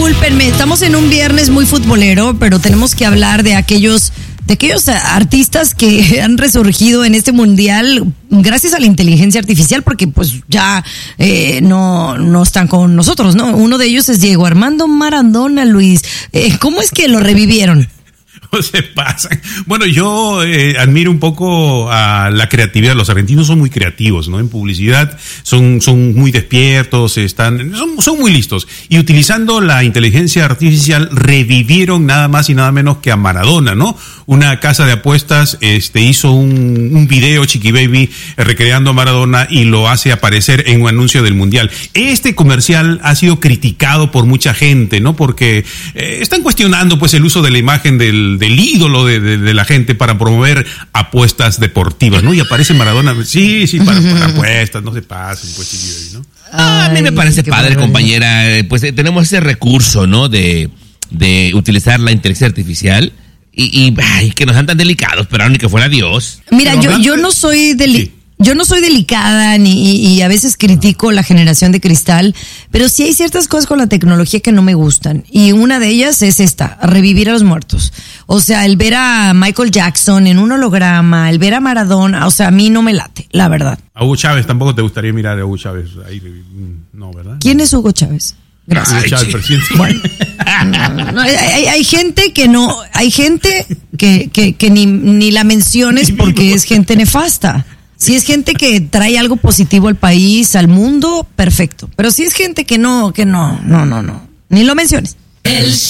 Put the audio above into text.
discúlpenme, estamos en un viernes muy futbolero, pero tenemos que hablar de aquellos artistas que han resurgido en este mundial gracias a la inteligencia artificial, porque pues ya no están con nosotros, ¿no? Uno de ellos es Diego Armando Maradona, Luis. ¿Cómo es que lo revivieron? No se pasan. Bueno, yo admiro un poco a la creatividad. Los argentinos son muy creativos, ¿no? En publicidad son muy despiertos, son muy listos. Y utilizando la inteligencia artificial revivieron nada más y nada menos que a Maradona, ¿no? Una casa de apuestas hizo un video, Chiqui Baby, recreando a Maradona y lo hace aparecer en un anuncio del Mundial. Este comercial ha sido criticado por mucha gente, ¿no? Porque están cuestionando pues el uso de la imagen del ídolo de la gente para promover apuestas deportivas, ¿no? Y aparece Maradona, sí, para apuestas, no se pasen, pues, Chiqui Baby, ¿no? A mí me parece padre, compañera, pues tenemos ese recurso, ¿no? De utilizar la inteligencia artificial y que no sean tan delicados, pero ni que fuera Dios. Mira, yo no soy yo no soy delicada y a veces critico la generación de cristal, pero sí hay ciertas cosas con la tecnología que no me gustan. Y una de ellas es revivir a los muertos. O sea, el ver a Michael Jackson en un holograma, el ver a Maradona, o sea, a mí no me late, la verdad. A Hugo Chávez, tampoco te gustaría mirar a Hugo Chávez ahí, no, ¿verdad? ¿Quién es Hugo Chávez? Gracias. Hugo Chávez, presidente. Bueno, no, hay gente que no, hay gente que ni la menciones porque es gente nefasta. Si es gente que trae algo positivo al país, al mundo, perfecto. Pero si es gente que no, ni lo menciones.